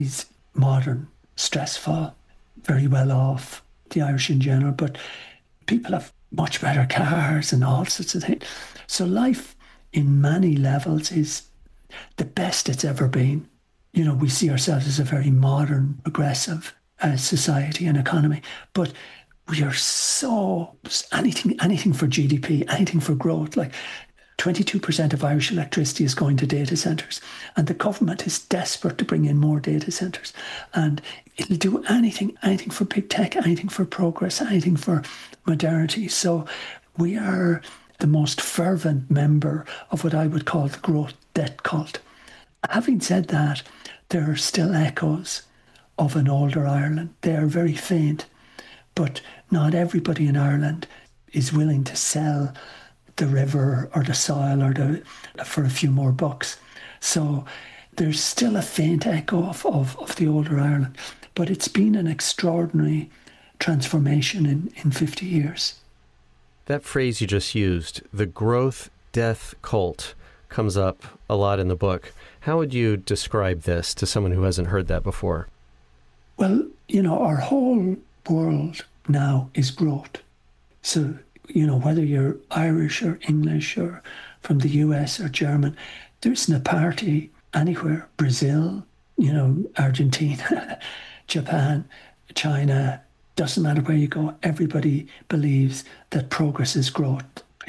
He's modern, stressful, very well off, the Irish in general, but people have much better cars and all sorts of things. So life in many levels is the best it's ever been. We see ourselves as a very modern, progressive society and economy, but we are so anything for GDP, anything for growth. Like 22% of Irish electricity is going to data centres, and the government is desperate to bring in more data centres. And it'll do anything for big tech, anything for progress, anything for modernity. So we are the most fervent member of what I would call the growth debt cult. Having said that, there are still echoes of an older Ireland. They are very faint, but not everybody in Ireland is willing to sell the river or the soil for a few more bucks. So there's still a faint echo of the older Ireland, but it's been an extraordinary transformation in 50 years. That phrase you just used, the growth death cult, comes up a lot in the book. How would you describe this to someone who hasn't heard that before? Well, our whole world now is growth. So, whether you're Irish or English or from the US or German, there isn't a party anywhere. Brazil, Argentina, Japan, China, doesn't matter where you go. Everybody believes that progress is growth.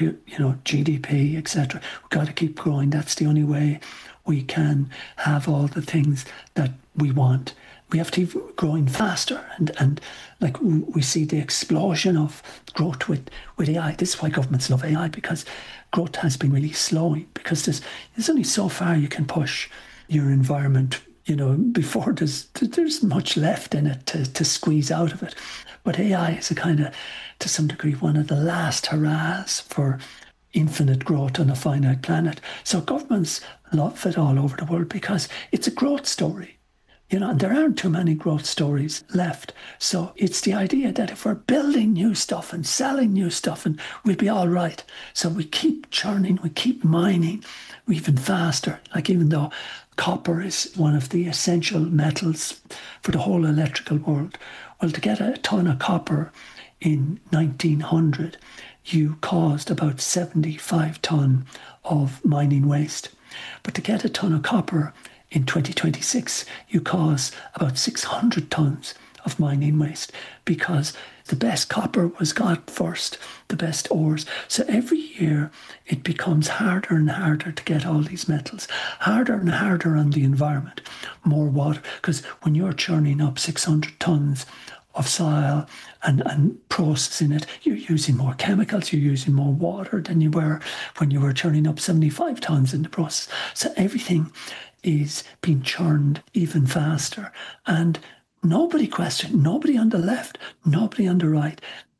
GDP, etc. We've got to keep growing. That's the only way we can have all the things that we want. We have to keep growing faster, and like we see the explosion of growth with AI. This is why governments love AI, because growth has been really slowing, because there's only so far you can push your environment, before there's much left in it to squeeze out of it. But AI is a kind of, to some degree, one of the last hurrahs for infinite growth on a finite planet. So governments love it all over the world because it's a growth story. And there aren't too many growth stories left. So it's the idea that if we're building new stuff and selling new stuff, and we'll be all right. So we keep churning, we keep mining even faster. Like, even though copper is one of the essential metals for the whole electrical world, well, to get a ton of copper in 1900, you caused about 75 ton of mining waste. But to get a ton of copper in 2026, you cause about 600 tons of mining waste, because the best copper was got first, the best ores. So every year it becomes harder and harder to get all these metals, harder and harder on the environment, more water, because when you're churning up 600 tons of soil and processing it, you're using more chemicals, you're using more water than you were when you were churning up 75 tons in the process. So everything is being churned even faster. And nobody on the left, nobody on the right,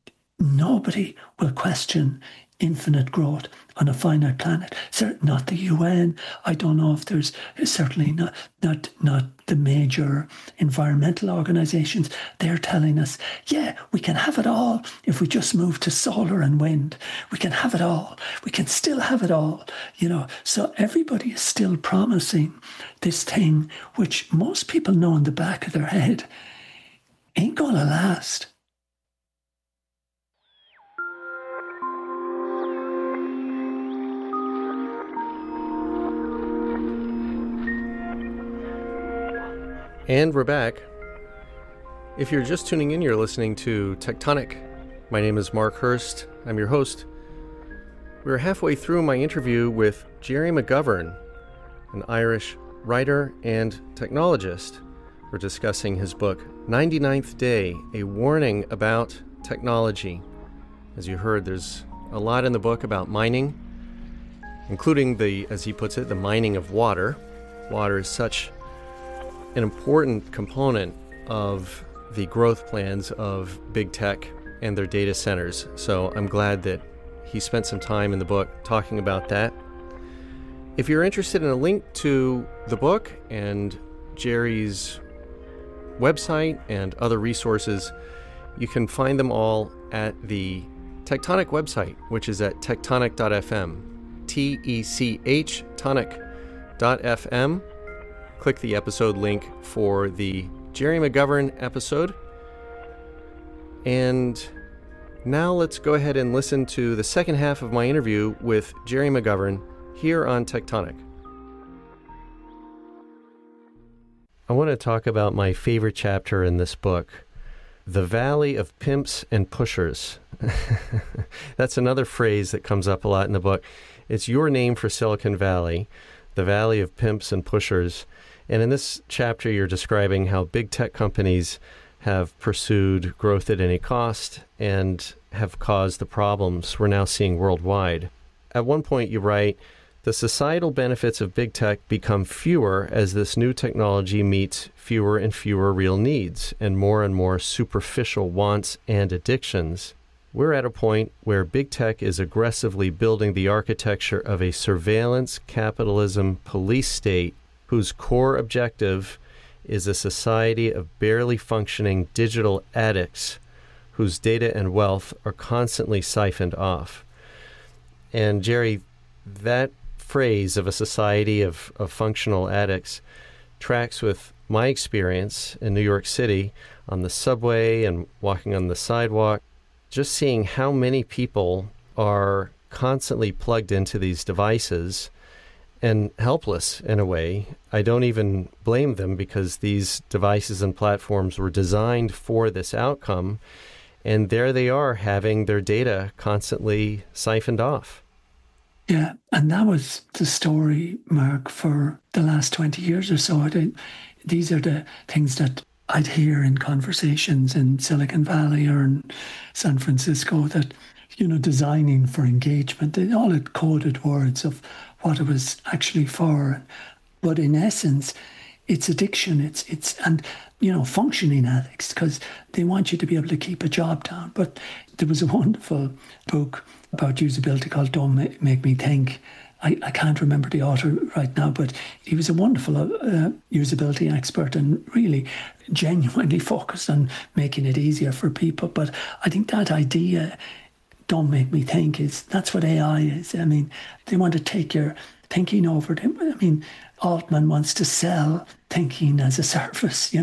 nobody will question infinite growth on a finite planet. Not the UN. I don't know if there's, certainly not the major environmental organizations. They're telling us, yeah, we can have it all if we just move to solar and wind. We can have it all. We can still have it all. So everybody is still promising this thing, which most people know in the back of their head ain't gonna last. And we're back. If you're just tuning in, you're listening to Tectonic. My name is Mark Hurst. I'm your host. We're halfway through my interview with Gerry McGovern, an Irish writer and technologist. We're discussing his book, 99th Day, A Warning About Technology. As you heard, there's a lot in the book about mining, including as he puts it, the mining of water. Water is such an important component of the growth plans of big tech and their data centers. So I'm glad that he spent some time in the book talking about that. If you're interested in a link to the book and Gerry's website and other resources, you can find them all at the Tectonic website, which is at tectonic.fm, TECH, tonic.fm. click the episode link for the Jerry McGovern episode. And now let's go ahead and listen to the second half of my interview with Jerry McGovern here on Tectonic. I want to talk about my favorite chapter in this book, The Valley of Pimps and Pushers. That's another phrase that comes up a lot in the book. It's your name for Silicon Valley, the Valley of Pimps and Pushers. And in this chapter, you're describing how big tech companies have pursued growth at any cost and have caused the problems we're now seeing worldwide. At one point, you write, the societal benefits of big tech become fewer as this new technology meets fewer and fewer real needs and more superficial wants and addictions. We're at a point where big tech is aggressively building the architecture of a surveillance capitalism police state whose core objective is a society of barely functioning digital addicts whose data and wealth are constantly siphoned off. And Jerry, that phrase of a society of functional addicts tracks with my experience in New York City on the subway and walking on the sidewalk, just seeing how many people are constantly plugged into these devices and helpless in a way. I don't even blame them because these devices and platforms were designed for this outcome, and there they are having their data constantly siphoned off. Yeah, and that was the story, Mark, for the last 20 years or so. These are the things that I'd hear in conversations in Silicon Valley or in San Francisco that, designing for engagement, all had coded words of what it was actually for. But in essence, it's addiction, it's functioning addicts, because they want you to be able to keep a job down. But there was a wonderful book about usability called Don't Make Me Think. I can't remember the author right now, but he was a wonderful usability expert and really genuinely focused on making it easier for people. But I think that idea, don't make me think, that's what AI is. I mean, they want to take your thinking over them. I mean, Altman wants to sell thinking as a service, so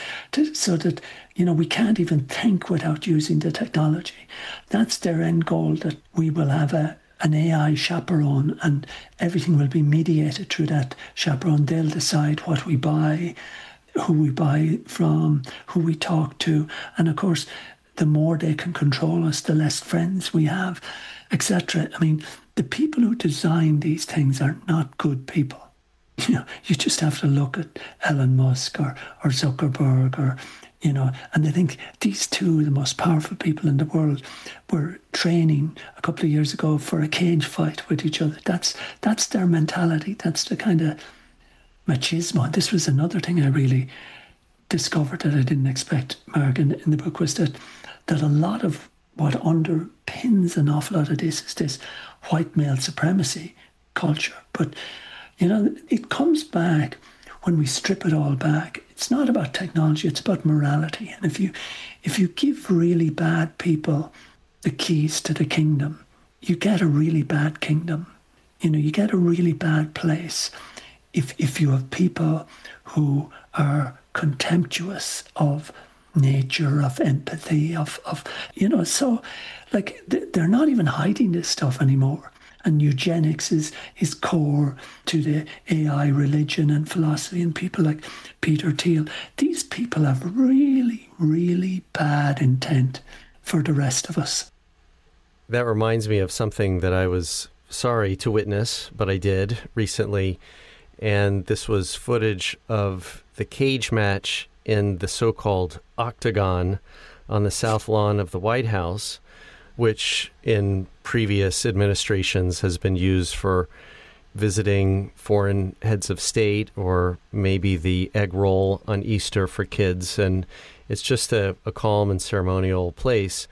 that, we can't even think without using the technology. That's their end goal, that we will have an AI chaperone and everything will be mediated through that chaperone. They'll decide what we buy, who we buy from, who we talk to. And of course, the more they can control us, the less friends we have, etc. I mean, the people who design these things are not good people. You just have to look at Elon Musk or Zuckerberg and I think these two are the most powerful people in the world were training a couple of years ago for a cage fight with each other. That's their mentality. That's the kind of machismo. This was another thing I really discovered that I didn't expect, Mark, in the book, was that a lot of what underpins an awful lot of this is this white male supremacy culture. But it comes back when we strip it all back. It's not about technology, it's about morality. And if you give really bad people the keys to the kingdom, you get a really bad kingdom. You get a really bad place. If you have people who are contemptuous of nature, of empathy, so like they're not even hiding this stuff anymore. And eugenics is core to the AI religion and philosophy, and people like Peter Thiel. These people have really, really bad intent for the rest of us. That reminds me of something that I was sorry to witness, but I did recently. And this was footage of the cage match in the so-called Octagon on the South Lawn of the White House, which in previous administrations has been used for visiting foreign heads of state, or maybe the egg roll on Easter for kids. And it's just a calm and ceremonial place.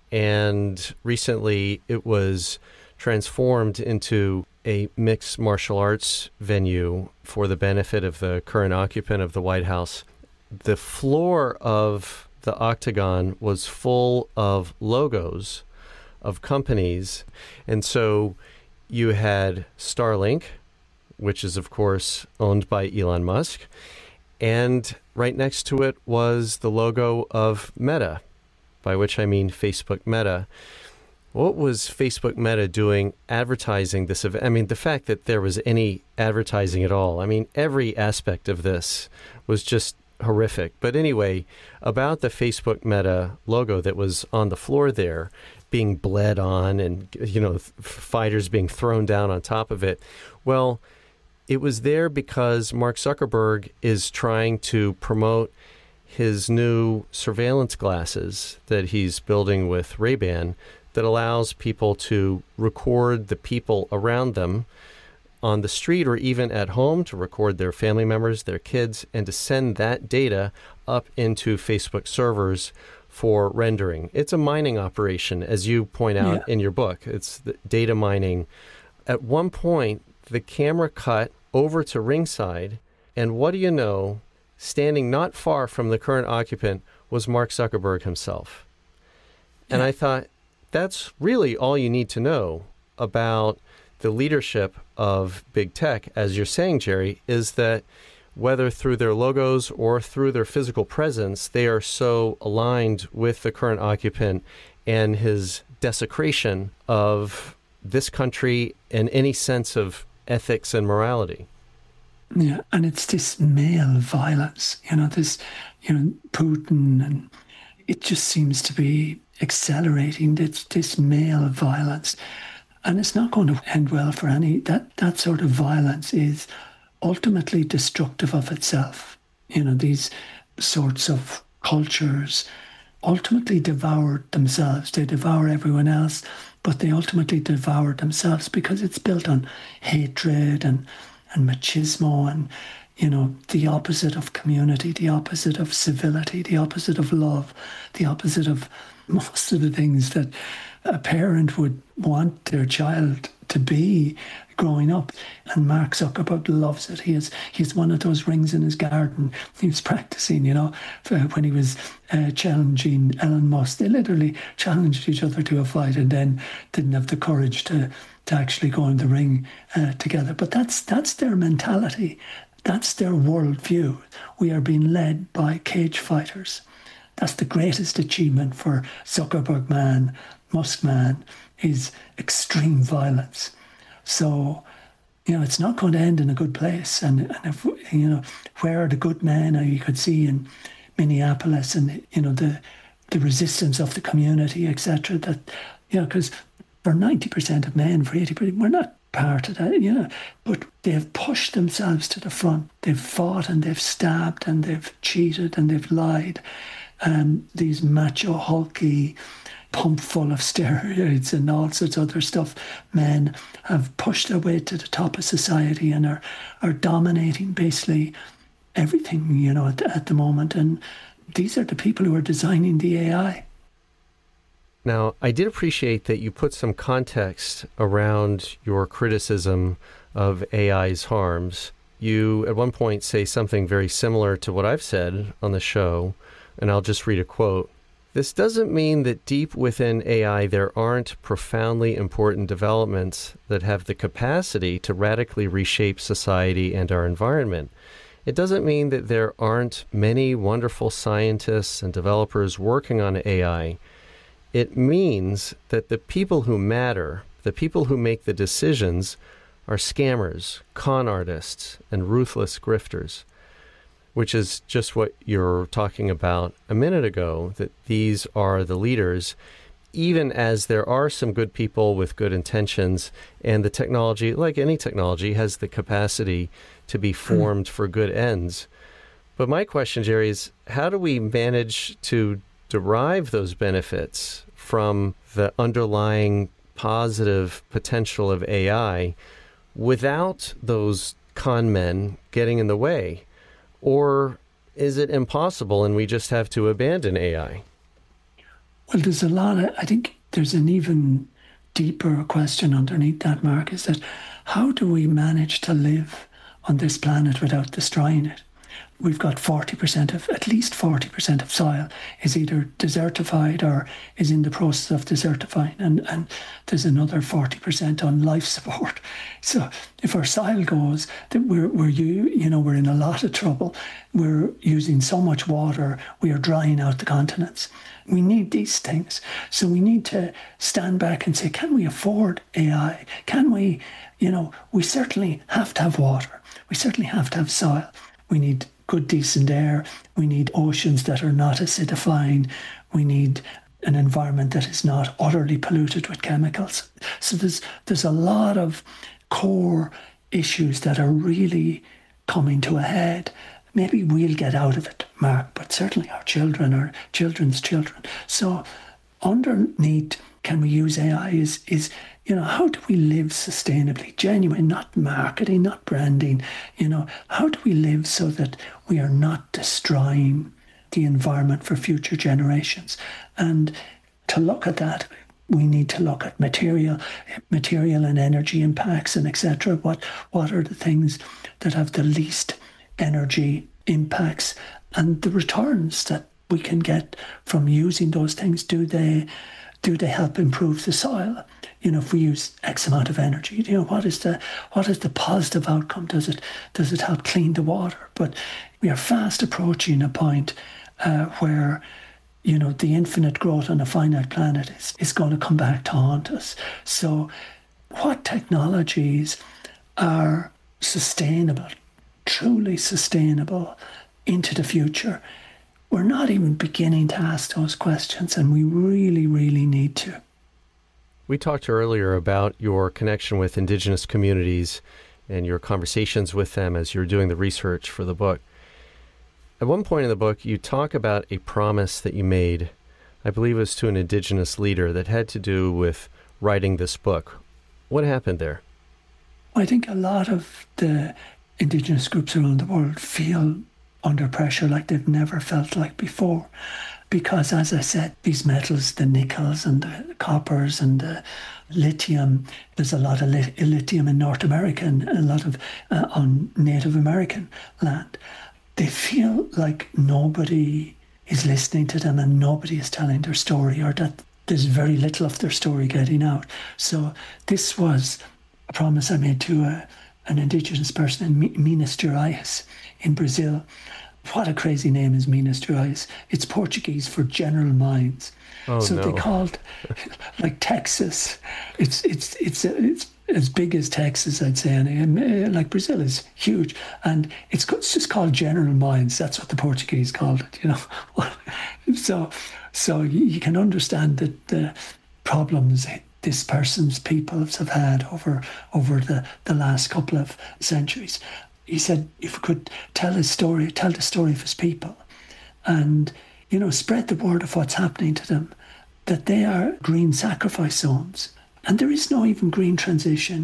And recently it was transformed into a mixed martial arts venue for the benefit of the current occupant of the White House. The floor of the Octagon was full of logos of companies. And so you had Starlink, which is, of course, owned by Elon Musk. And right next to it was the logo of Meta, by which I mean Facebook Meta. What was Facebook Meta doing advertising this event? I mean, the fact that there was any advertising at all, I mean, every aspect of this was just horrific. But anyway, about the Facebook Meta logo that was on the floor there, being bled on and, fighters being thrown down on top of it. Well, it was there because Mark Zuckerberg is trying to promote his new surveillance glasses that he's building with Ray-Ban that allows people to record the people around them on the street or even at home, to record their family members, their kids, and to send that data up into Facebook servers for rendering. It's a mining operation, as you point out in your book. It's the data mining. At one point, the camera cut over to ringside, and what do you know, standing not far from the current occupant was Mark Zuckerberg himself. And I thought, that's really all you need to know about the leadership of big tech, as you're saying, Jerry, is that whether through their logos or through their physical presence, they are so aligned with the current occupant and his desecration of this country and any sense of ethics and morality. Yeah, and it's this male violence, Putin, and it just seems to be accelerating this male violence. And it's not going to end well for any. That sort of violence is ultimately destructive of itself. These sorts of cultures ultimately devour themselves. They devour everyone else, but they ultimately devour themselves because it's built on hatred and machismo and, the opposite of community, the opposite of civility, the opposite of love, the opposite of most of the things that a parent would want their child to be growing up. And Mark Zuckerberg loves it. He has one of those rings in his garden. He was practicing, when he was challenging Elon Musk. They literally challenged each other to a fight and then didn't have the courage to actually go in the ring together. But that's their mentality. That's their worldview. We are being led by cage fighters. That's the greatest achievement for Zuckerberg man, Musk man, is extreme violence. So, it's not going to end in a good place. And if, where are the good men? You could see in Minneapolis and, the resistance of the community, etc. That, because for 90% of men, for 80%, we're not part of that, but they've pushed themselves to the front. They've fought and they've stabbed and they've cheated and they've lied. These macho, hulky, pump full of steroids and all sorts of other stuff, men have pushed their way to the top of society and are dominating basically everything, at the moment. And these are the people who are designing the AI. Now, I did appreciate that you put some context around your criticism of AI's harms. You, at one point, say something very similar to what I've said on the show, and I'll just read a quote. This doesn't mean that deep within AI there aren't profoundly important developments that have the capacity to radically reshape society and our environment. It doesn't mean that there aren't many wonderful scientists and developers working on AI. It means that the people who matter, the people who make the decisions, are scammers, con artists, and ruthless grifters, which is just what you're talking about a minute ago, that these are the leaders, even as there are some good people with good intentions, and the technology, like any technology, has the capacity to be formed for good ends. But my question, Jerry, is how do we manage to derive those benefits from the underlying positive potential of AI without those con men getting in the way? Or is it impossible and we just have to abandon AI? Well, there's a lot of, I think there's an even deeper question underneath that, Mark, is that how do we manage to live on this planet without destroying it? we've got 40% of, at least 40% of soil is either desertified or is in the process of desertifying. And there's another 40% on life support. So if our soil goes, that we're in a lot of trouble. We're using so much water, we are drying out the continents. We need these things. So we need to stand back and say, can we afford AI? Can we, we certainly have to have water. We certainly have to have soil. We need good, decent air. We need oceans that are not acidifying. We need an environment that is not utterly polluted with chemicals. So there's a lot of core issues that are really coming to a head. Maybe we'll get out of it, Mark, but certainly our children, our children's children. So underneath, can we use AI is how do we live sustainably, genuine, not marketing, not branding, how do we live so that we are not destroying the environment for future generations? And to look at that, we need to look at material and energy impacts and etc. What are the things that have the least energy impacts and the returns that we can get from using those things? Do they help improve the soil? If we use X amount of energy, what is the positive outcome? Does it help clean the water? But we are fast approaching a point where the infinite growth on a finite planet is going to come back to haunt us. So what technologies are sustainable, truly sustainable into the future? We're not even beginning to ask those questions, and we really, really need to. We talked earlier about your connection with Indigenous communities and your conversations with them as you're doing the research for the book. At one point in the book, you talk about a promise that you made, I believe it was to an Indigenous leader, that had to do with writing this book. What happened there? I think a lot of the Indigenous groups around the world feel under pressure like they've never felt like before. Because, as I said, these metals, the nickels and the coppers and the lithium, there's a lot of lithium in North America and a lot of on Native American land. They feel like nobody is listening to them and nobody is telling their story, or that there's very little of their story getting out. So this was a promise I made to an Indigenous person in Minas Gerais in Brazil. What a crazy name is Minas Gerais. It's Portuguese for General Mines. Oh, so no. They called like Texas. It's as big as Texas, I'd say. And like Brazil is huge, and it's just called General Mines. That's what the Portuguese called it. So you can understand that the problems this person's peoples have had over the last couple of centuries. He said, if we could tell the story of his people and, spread the word of what's happening to them, that they are green sacrifice zones. And there is no even green transition,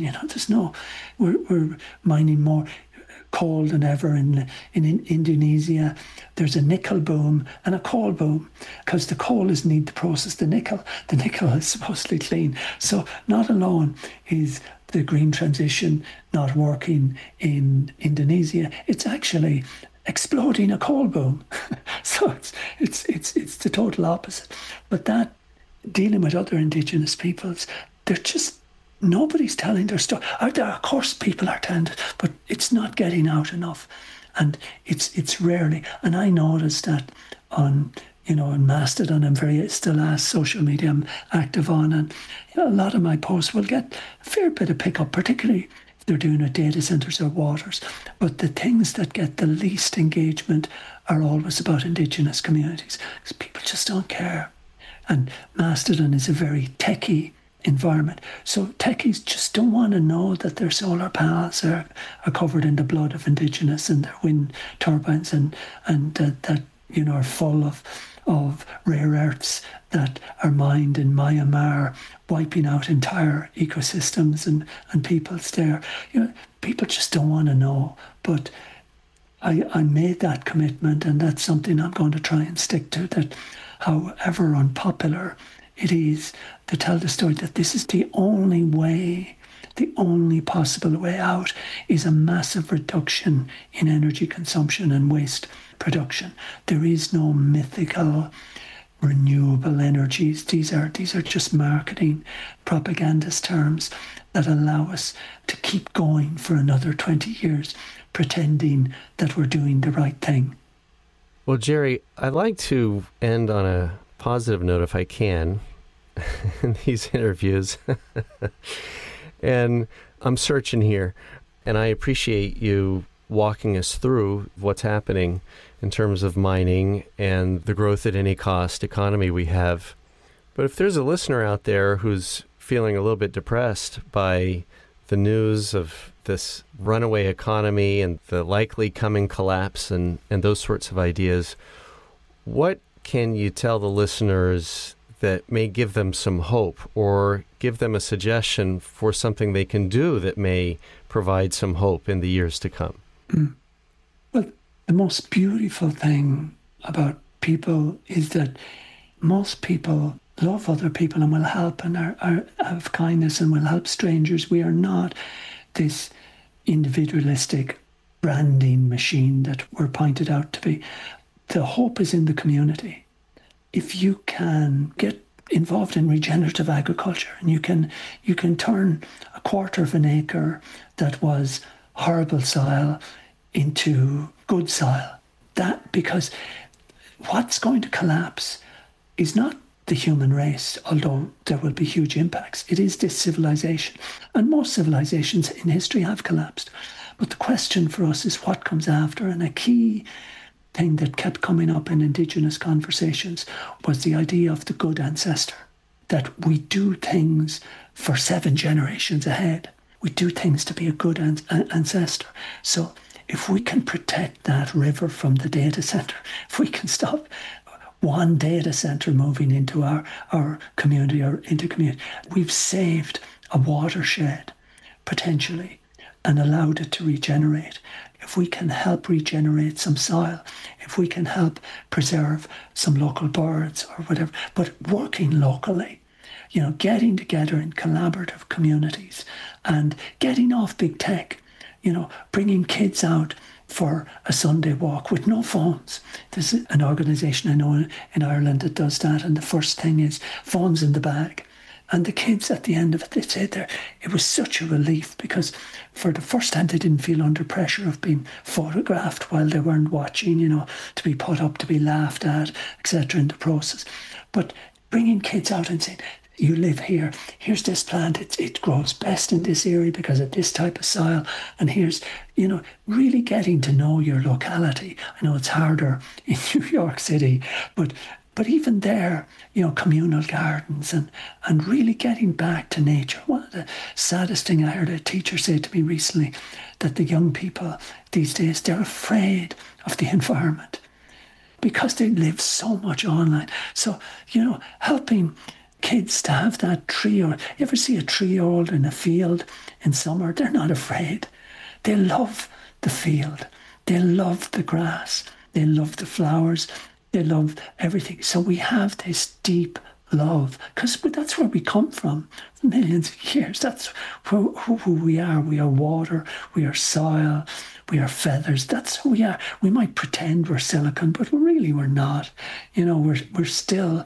we're mining more coal than ever in Indonesia. There's a nickel boom and a coal boom because the coal is need to process the nickel. The nickel is supposedly clean. So not alone is the green transition not working in Indonesia, it's actually exploding a coal boom. So it's the total opposite. But that, dealing with other Indigenous peoples, they're just, nobody's telling their story. Of course people are telling it, but it's not getting out enough. And it's rarely, and I noticed that on in Mastodon, I'm still asked social media I'm active on, and a lot of my posts will get a fair bit of pickup, particularly if they're doing it data centres or waters. But the things that get the least engagement are always about Indigenous communities, because people just don't care. And Mastodon is a very techie environment. So techies just don't want to know that their solar panels are covered in the blood of Indigenous and their wind turbines and that are full of rare earths that are mined in Myanmar, wiping out entire ecosystems and peoples there. People just don't want to know. But I made that commitment, and that's something I'm going to try and stick to, that however unpopular it is, to tell the story that this is the only way the only possible way out is a massive reduction in energy consumption and waste production. There is no mythical renewable energies. These are just marketing propagandist terms that allow us to keep going for another 20 years, pretending that we're doing the right thing. Well, Jerry, I'd like to end on a positive note if I can in these interviews. And I'm searching here, and I appreciate you walking us through what's happening in terms of mining and the growth at any cost economy we have. But if there's a listener out there who's feeling a little bit depressed by the news of this runaway economy and the likely coming collapse and those sorts of ideas, what can you tell the listeners that may give them some hope or give them a suggestion for something they can do that may provide some hope in the years to come? Well, the most beautiful thing about people is that most people love other people and will help and are have kindness and will help strangers. We are not this individualistic branding machine that we're pointed out to be. The hope is in the community. If you can get involved in regenerative agriculture and you can turn a quarter of an acre that was horrible soil into good soil, that because what's going to collapse is not the human race, although there will be huge impacts. It is this civilization. And most civilizations in history have collapsed. But the question for us is what comes after. And a key thing that kept coming up in Indigenous conversations was the idea of the good ancestor, that we do things for 7 generations ahead. We do things to be a good ancestor. So if we can protect that river from the data center, if we can stop one data center moving into our community or into community, we've saved a watershed potentially and allowed it to regenerate. If we can help regenerate some soil, if we can help preserve some local birds or whatever, but working locally, getting together in collaborative communities and getting off big tech, bringing kids out for a Sunday walk with no phones. There's an organisation I know in Ireland that does that, and the first thing is phones in the bag. And the kids at the end of it, they said it was such a relief because for the first time they didn't feel under pressure of being photographed while they weren't watching, to be put up, to be laughed at, etc. in the process. But bringing kids out and saying, you live here, here's this plant, it grows best in this area because of this type of soil, and here's, really getting to know your locality. I know it's harder in New York City, but even there, communal gardens and really getting back to nature. One of the saddest thing I heard a teacher say to me recently, that the young people these days, they're afraid of the environment because they live so much online. So, helping kids to have that tree, or you ever see a 3-year-old in a field in summer, they're not afraid. They love the field. They love the grass. They love the flowers. They love everything. So we have this deep love because that's where we come from for millions of years. That's who we are. We are water. We are soil. We are feathers. That's who we are. We might pretend we're silicon, but really we're not. We're still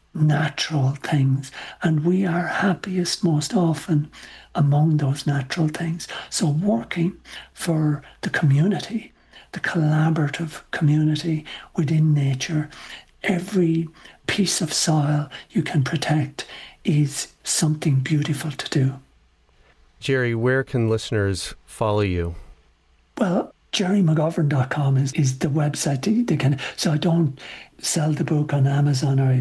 natural things, and we are happiest most often among those natural things. So working for the community, the collaborative community within nature, every piece of soil you can protect is something beautiful to do. Jerry, where can listeners follow you? Well, jerrymcgovern.com is the website. They can. So I don't sell the book on Amazon or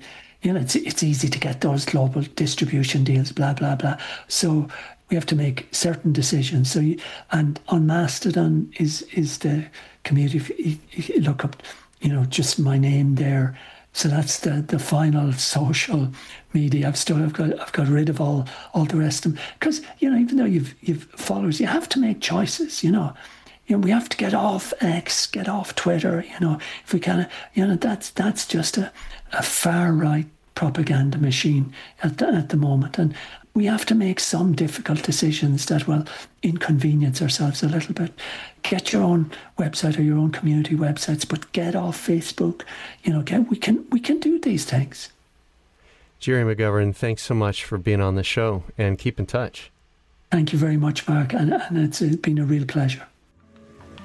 it's easy to get those global distribution deals, blah, blah, blah. So we have to make certain decisions. And on Mastodon is the community. If you look up, just my name there. So that's the final social media. I've got rid of all the rest of them because even though you've followers, you have to make choices. We have to get off X, get off Twitter. If we can, that's just a far right propaganda machine at the moment. we have to make some difficult decisions that will inconvenience ourselves a little bit. Get your own website or your own community websites, but get off Facebook. We can do these things. Jerry McGovern, thanks so much for being on the show, and keep in touch. Thank you very much, Mark, and it's been a real pleasure.